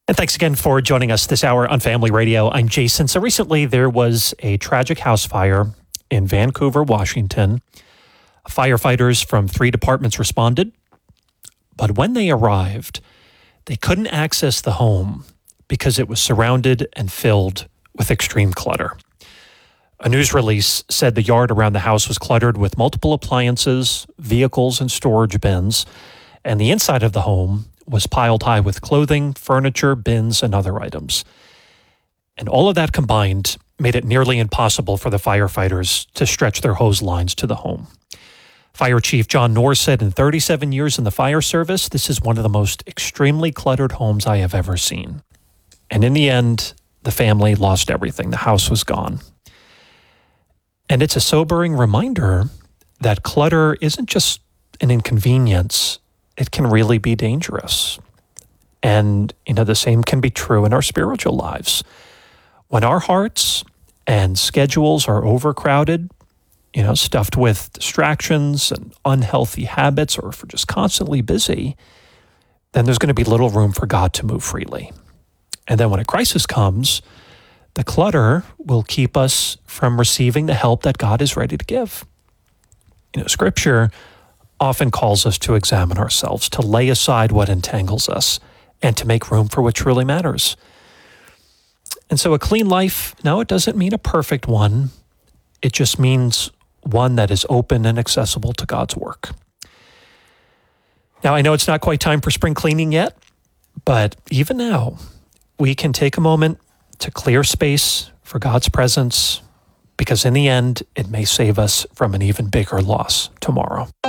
And thanks again for joining us this hour on Family Radio. I'm Jason. So recently there was a tragic house fire in Vancouver, Washington. Firefighters from 3 departments responded, but when they arrived, they couldn't access the home because it was surrounded and filled with extreme clutter. A news release said the yard around the house was cluttered with multiple appliances, vehicles, and storage bins, and the inside of the home was piled high with clothing, furniture, bins, and other items. And all of that combined made it nearly impossible for the firefighters to stretch their hose lines to the home. Fire Chief John Norris said, in 37 years in the fire service, this is one of the most extremely cluttered homes I have ever seen. And in the end, the family lost everything. The house was gone. And it's a sobering reminder that clutter isn't just an inconvenience. It can really be dangerous. And, the same can be true in our spiritual lives. When our hearts and schedules are overcrowded, stuffed with distractions and unhealthy habits, or if we're just constantly busy, then there's going to be little room for God to move freely. And then when a crisis comes, the clutter will keep us from receiving the help that God is ready to give. Scripture often calls us to examine ourselves, to lay aside what entangles us, and to make room for what truly matters. And so a clean life, no, it doesn't mean a perfect one. It just means one that is open and accessible to God's work. Now, I know it's not quite time for spring cleaning yet, but even now, we can take a moment to clear space for God's presence, because in the end, it may save us from an even bigger loss tomorrow.